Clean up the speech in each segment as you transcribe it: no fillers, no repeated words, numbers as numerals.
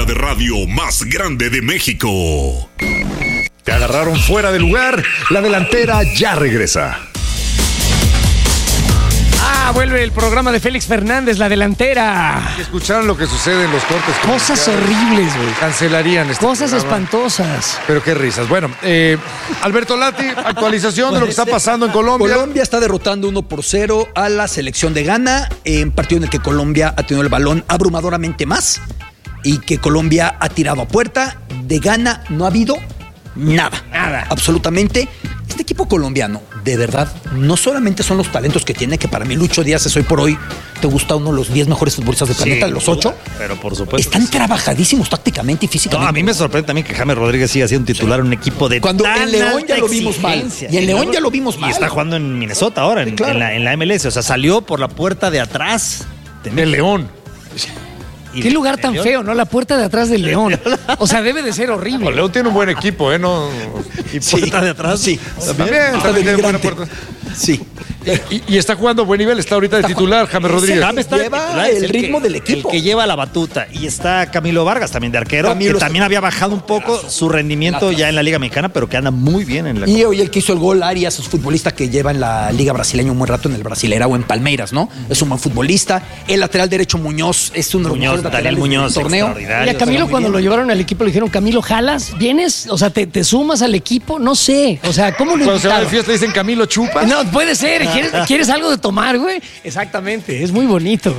de radio más grande de México. Te agarraron fuera de lugar. La delantera ya regresa. Vuelve el programa de Félix Fernández, La Delantera. ¿Escucharon lo que sucede en los cortes? Cosas horribles, güey. Cancelarían este Cosas programa. espantosas. Pero qué risas. Bueno, Alberto Lati, actualización de lo que está pasando en Colombia. Colombia está derrotando 1-0 a la selección de Ghana en partido en el que Colombia ha tenido el balón abrumadoramente más y que Colombia ha tirado a puerta. De Ghana no ha habido nada. Absolutamente. Este equipo colombiano, de verdad, no solamente son los talentos que tiene, que para mí Lucho Díaz es hoy por hoy, te gusta uno de los 10 mejores futbolistas del planeta, de los 8. Pero por supuesto. Están trabajadísimos tácticamente y físicamente. No, a mí me sorprende también que James Rodríguez siga siendo titular en un equipo de Cuando tan en León alta ya lo vimos mal. exigencia. Y en León ya lo vimos mal. Y está jugando en Minnesota ahora, Sí, claro. en la MLS. O sea, salió por la puerta de atrás. De León. Qué lugar tan feo, ¿no? La puerta de atrás del León. O sea, debe de ser horrible. León tiene un buen equipo, ¿eh? No. Y puerta de atrás. Sí, También tiene buena puerta. Sí. Y está jugando a buen nivel, está ahorita de titular, James Rodríguez. James está Lleva titular, es el ritmo del equipo. El que lleva la batuta. Y está Camilo Vargas también de arquero, Camilo que también había bajado un poco su rendimiento ya en la Liga Mexicana, pero que anda muy bien en la Y hoy el que hizo el gol, Arias, es futbolista que lleva en la Liga Brasileña un buen rato en el Brasileirao o en Palmeiras, ¿no? Es un buen futbolista. El lateral derecho Muñoz es uno de los mejores Daniel laterales Muñoz, del torneo. extraordinario. Y a Camilo cuando lo llevaron al equipo le dijeron, Camilo, ¿jalas? ¿Vienes? O sea, ¿te sumas al equipo? No sé. O sea, ¿cómo lo Cuando se va de invitaron? fiesta le dicen Camilo Chupa. No, puede ser. ¿Quieres algo de tomar, güey? Exactamente. Es muy bonito.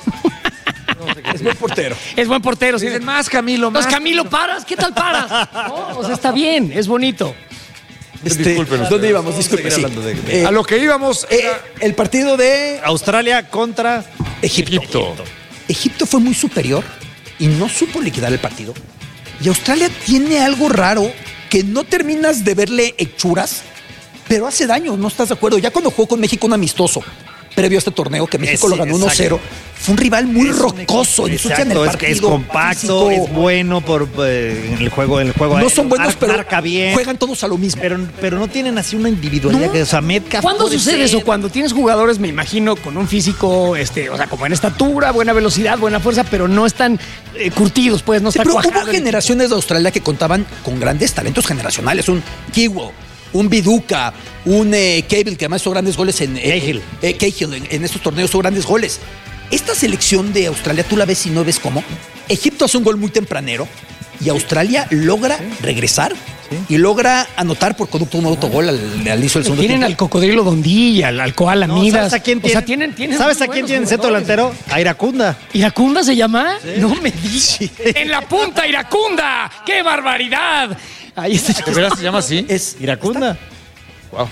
Es buen portero. Es buen portero. Sí. Dicen más Camilo, más. Pues, Camilo, ¿paras? ¿Qué tal paras? No, o sea, está bien. Es bonito. Discúlpenos. ¿Dónde íbamos? Disculpe. Sí. A lo que íbamos era El partido de Australia contra Egipto. Egipto fue muy superior y no supo liquidar el partido. Y Australia tiene algo raro que no terminas de verle hechuras, pero hace daño, ¿no estás de acuerdo? Ya cuando jugó con México un amistoso, previo a este torneo, que México lo ganó 1-0, fue un rival muy rocoso. Ensucian el Exacto, partido, es compacto, físico. es bueno en el juego. No son buenos, pero marca bien. juegan todos a lo mismo. Pero no tienen así una individualidad. No. Que, o sea, Metcalf ¿Cuándo puede sucede ser. eso? Cuando tienes jugadores, me imagino, con un físico, o sea, como en estatura, buena velocidad, buena fuerza, pero no están curtidos, pues, no Sí, está pero cuajado. hubo generaciones de Australia que contaban con grandes talentos generacionales. Un Kewell, un Viduka, un Cable, que además hizo grandes goles Cahill. Cahill en estos torneos hizo grandes goles. Esta selección de Australia, tú la ves y no ves cómo. Egipto hace un gol muy tempranero y Australia logra regresar y logra anotar por conducto un autogol al inicio del segundo Tienen tiempo. al Cocodrilo Dondí, al Koala No, Midas. ¿sabes a quién O sea, tienen? tienen ¿Sabes muy a quién buenos tienen centro jugadores. delantero? A Iracunda. ¿Iracunda se llama? No me digas. En la punta, Iracunda. ¡Qué barbaridad! Ahí está. ¿De veras se llama así? Es Iracunda. Wow.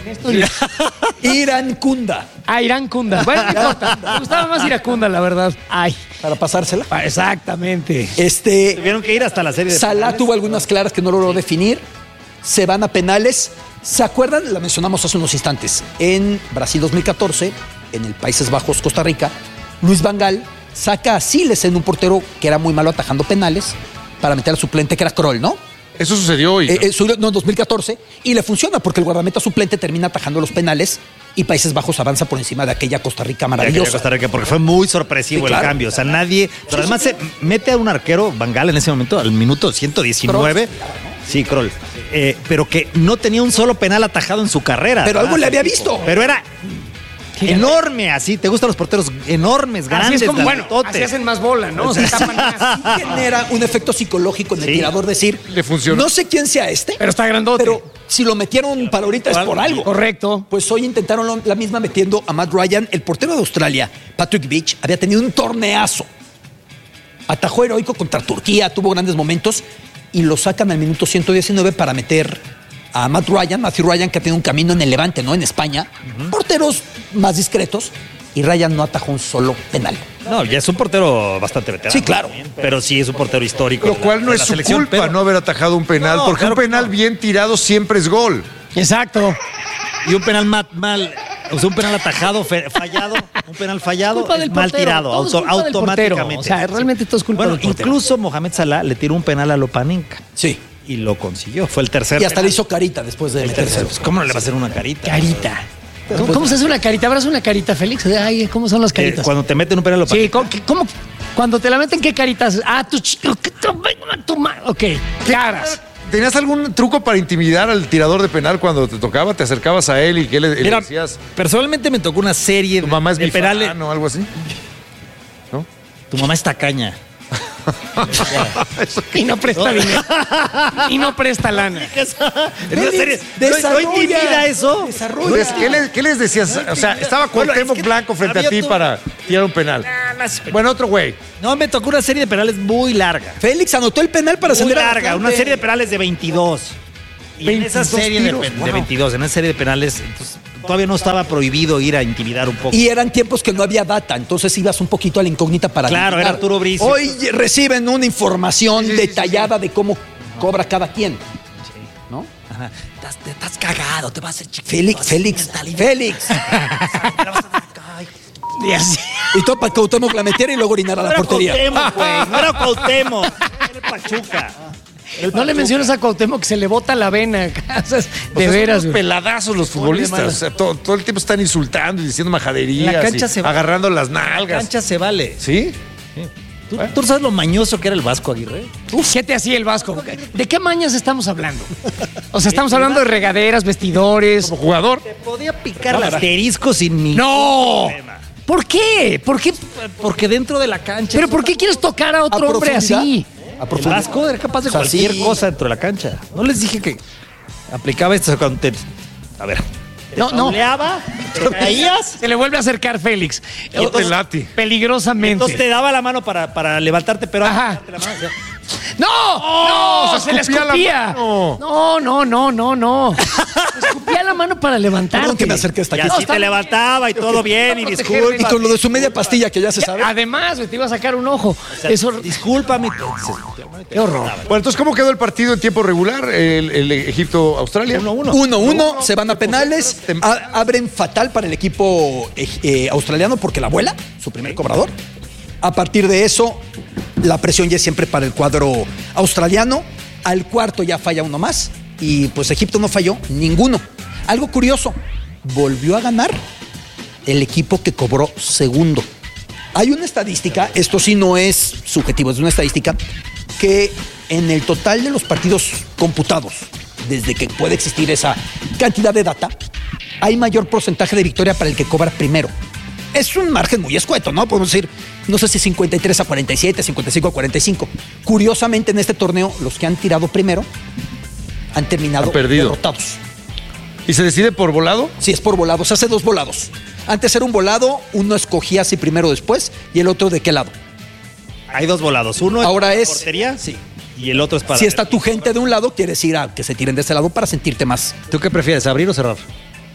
Irancunda. Irán Kunda. Bueno, no importa. Me gustaba más Iracunda, la verdad. Ay. Para pasársela. Exactamente. Tuvieron que ir hasta la serie de Salah penales. tuvo algunas claras que no logró definir. Se van a penales. ¿Se acuerdan? La mencionamos hace unos instantes. En Brasil 2014, en el Países Bajos, Costa Rica, Luis Van Gaal saca a Siles en un portero que era muy malo atajando penales para meter al suplente que era Kroll, ¿no? Eso sucedió hoy. En 2014, y le funciona porque el guardameta suplente termina atajando los penales y Países Bajos avanza por encima de aquella Costa Rica maravillosa. Costa Rica, porque fue muy sorpresivo Sí, claro. el cambio. O sea, nadie. Pero además se mete a un arquero, Van Gaal, en ese momento, al minuto 119. Sí, Kroll. Pero que no tenía un solo penal atajado en su carrera. Pero algo le había visto. Pero era enorme, así. ¿Te gustan los porteros enormes, grandes? Así es como, bueno, grandototes? así hacen más bola, ¿no? O sea, tapan más. Genera un efecto psicológico en el Sí. tirador, decir, Le funcionó. no sé quién sea este, Pero está grandote. pero si lo metieron para ahorita es por algo. Correcto. Pues hoy intentaron la misma metiendo a Matt Ryan. El portero de Australia, Patrick Beach, había tenido un torneazo. Atajó heroico contra Turquía, tuvo grandes momentos y lo sacan al minuto 119 para meter a Matthew Ryan, que ha tenido un camino en el Levante, ¿no? En España. Porteros más discretos. Y Ryan no atajó un solo penal. No, ya es un portero bastante veterano. Sí, claro. Pero sí es un portero histórico. Lo de cual no de es la su selección, culpa pero- no haber atajado un penal, No, porque claro un que penal no. bien tirado siempre es gol. Exacto. Y un penal mal. O sea, un penal atajado, fallado, un penal fallado, Culpa del es mal portero, tirado, todo es culpa del automáticamente. portero. O sea, realmente todo es culpa Bueno, del portero. incluso Mohamed Salah le tiró un penal a Lopaninka Sí. y lo consiguió. Fue el tercer Y hasta penal. le hizo carita después de El meterse. tercer. Pues, ¿cómo no le va a hacer una carita? Carita. ¿Cómo se hace una carita? ¿Habrás una carita, Félix? Ay, ¿cómo son las caritas? Cuando te meten un penal a Sí, Lopaninka. ¿cómo? Cuando te la meten, ¿qué caritas? Ah, tú... Ok, caras. ¿Tenías algún truco para intimidar al tirador de penal cuando te tocaba? ¿Te acercabas a él y qué le decías? Personalmente me tocó una serie ¿Tu mamá es de penales. bifana o algo así? ¿No? Tu mamá es tacaña. Y no presta dinero. Y no presta lana. En una serie, ¿no intimida eso? Entonces, ¿qué les decías? O sea, estaba Cuauhtémoc Blanco frente a ti para tirar un penal. Bueno, otro güey. No, me tocó una serie de penales muy larga. Félix anotó el penal para Muy salir larga, una serie de penales de 22. Y en esa 22 serie tiros, de wow. 22, en esa serie de penales, entonces, todavía no estaba prohibido ir a intimidar un poco. Y eran tiempos que no había data, entonces ibas un poquito a la incógnita para Claro, adivinar. era Arturo Bricio. Hoy reciben una información detallada de cómo cobra cada quien. ¿No? Ajá. Estás cagado, te vas a hacer chiquito. Félix. Y así. Y todo para Cuauhtémoc la metiera y luego orinar a la portería. Cuauhtémoc, güey. No era Cuauhtémoc. Era el Pachuca. No le menciones a Cuauhtémoc que se le bota la vena. O sea, de Pues veras, son unos güey. peladazos los Muy futbolistas. de O sea, todo el tiempo están insultando y diciendo majaderías. La cancha y se va. agarrando las La nalgas. cancha se vale. ¿Sí? ¿Tú sabes lo mañoso que era el Vasco Aguirre? Uf, ¿qué te hacía el Vasco? ¿De qué mañas estamos hablando? O sea, estamos hablando de regaderas, vestidores. Como jugador. Te podía picar el asterisco sin ni ¡No! problema. ¿Por qué? ¿Por qué? Porque dentro de la cancha. ¿Pero por qué quieres tocar a otro hombre así? El Vasco era capaz de O sea, cualquier sí. cosa dentro de la cancha. No les dije que aplicaba esto cuando te. A ver. No, no. Fauleaba, te caías. Se le vuelve a acercar Félix. Entonces, Lati. Peligrosamente. Entonces te daba la mano para levantarte, pero Ajá. antes de darte la mano, ¡No! ¡No! ¡Se le escupía la escupía! mano. No. Se escupía la mano para levantarte. Perdón que me acerque hasta y aquí. así te levantaba y todo bien, y Y disculpa. con lo de su media pastilla que ya se sabe. Además, güey, te iba a sacar un ojo. Eso. Discúlpame. Qué horror. Bueno, entonces, ¿cómo quedó el partido en tiempo regular? El Egipto-Australia. 1-1. 1-1, se van a penales, abren fatal para el equipo australiano porque la vuela, su primer cobrador. A partir de eso, la presión ya es siempre para el cuadro australiano. Al cuarto ya falla uno más y pues Egipto no falló ninguno. Algo curioso, volvió a ganar el equipo que cobró segundo. Hay una estadística, esto sí no es subjetivo, es una estadística, que en el total de los partidos computados, desde que puede existir esa cantidad de data, hay mayor porcentaje de victoria para el que cobra primero. Es un margen muy escueto, ¿no? Podemos decir, no sé si 53-47, 55-45. Curiosamente, en este torneo, los que han tirado primero han terminado Han perdido. derrotados. ¿Y se decide por volado? Si es por volados, se hace 2 volados. Antes era un volado, uno escogía si primero o después, y el otro de qué lado. Hay 2 volados. Uno Ahora es es- para portería, sí, y el otro es para. Si está tu gente de un lado, quieres ir a que se tiren de ese lado para sentirte más. ¿Tú qué prefieres, abrir o cerrar?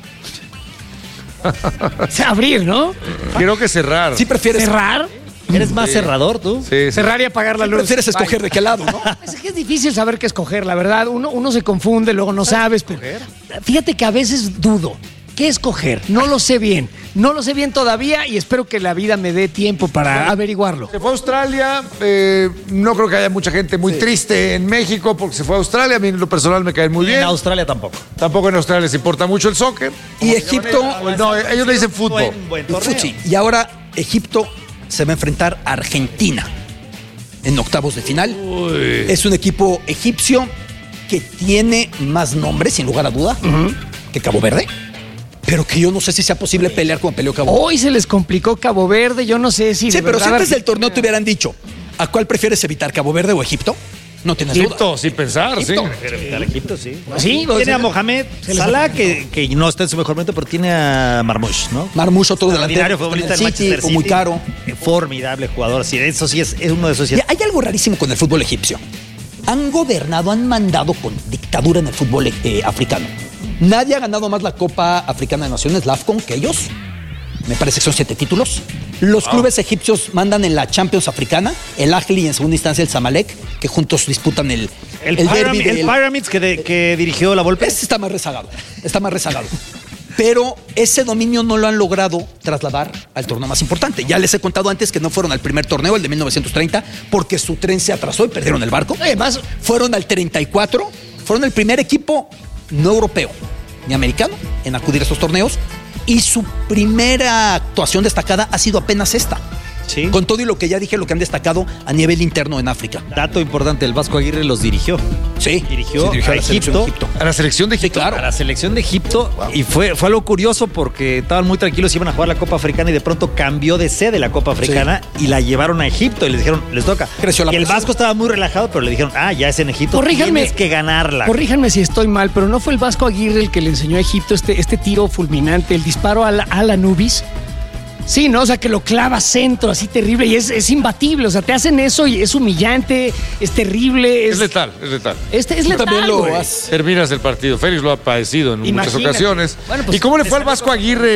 Abrir, ¿no? Creo que cerrar. Si prefieres, Cerrar. ¿Eres más cerrador tú? Sí, sí. Cerrar y apagar la luz. prefieres escoger de qué lado, ¿no? Es que es difícil saber qué escoger, la verdad. Uno se confunde, luego no sabes. Pero fíjate que a veces dudo. ¿Qué escoger? No lo sé bien. No lo sé bien todavía y espero que la vida me dé tiempo para averiguarlo. Se fue a Australia. No creo que haya mucha gente muy triste en México porque se fue a Australia. A mí en lo personal me caen muy En bien. Australia tampoco. Tampoco en Australia les importa mucho el soccer. Y Egipto, No, ellos le dicen fútbol. Buen torneo. Futsi. Y ahora Egipto se va a enfrentar a Argentina en octavos de final. Es un equipo egipcio que tiene más nombres, sin lugar a duda, que Cabo Verde. Pero que yo no sé si sea posible pelear como peleó Cabo Verde. Hoy se les complicó Cabo Verde, yo no sé si... Sí, de pero si verdad antes del torneo te hubieran dicho, ¿a cuál prefieres evitar, Cabo Verde o Egipto? No tienes duda. Egipto, sin pensar, sí. Prefiero evitar Egipto, sí. Sí, o Tiene sea, a Mohamed Salah, que no está en su mejor momento, pero tiene a Marmoush, ¿no? Marmoush, otro delantero. Extraordinario futbolista del City, Manchester fue City. muy caro. Formidable jugador. Sí, eso sí es uno de esos. Sí Y es- hay algo rarísimo con el fútbol egipcio. Han gobernado, han mandado con dictadura en el fútbol africano. Nadie ha ganado más la Copa Africana de Naciones, la AFCON, que ellos. Me parece que son 7 títulos. Los clubes egipcios mandan en la Champions africana, el Ahly y en segunda instancia el Zamalek, que juntos disputan el derbi el Pyramids que dirigió la Volpe. Este está más rezagado, Pero ese dominio no lo han logrado trasladar al torneo más importante. Ya les he contado antes que no fueron al primer torneo, el de 1930, porque su tren se atrasó y perdieron el barco. Además, fueron al 34, fueron el primer equipo no europeo ni americano en acudir a estos torneos y su primera actuación destacada ha sido apenas esta. Sí. Con todo y lo que ya dije, lo que han destacado a nivel interno en África. Dato importante, el Vasco Aguirre los dirigió. Sí. Dirigió Sí, a la selección de Egipto. A la selección de Egipto. claro. A la selección de Egipto. Y fue algo curioso porque estaban muy tranquilos, iban a jugar la Copa Africana y de pronto cambió de sede la Copa Africana y la llevaron a Egipto y les dijeron, les toca. Creció la y el presión. Vasco estaba muy relajado, pero le dijeron, ya es en Egipto, Corríjanme. tienes que ganarla. Corríjanme si estoy mal, pero ¿no fue el Vasco Aguirre el que le enseñó a Egipto este tiro fulminante, el disparo a la Anubis? Sí, ¿no? O sea, que lo clava centro, así terrible, y es imbatible. O sea, te hacen eso y es humillante, es terrible. Es letal, es letal. Es letal, También lo güey. haces. Terminas el partido. Félix lo ha padecido en muchas Imagínate. ocasiones. Bueno, pues, ¿Y cómo le fue al Vasco Aguirre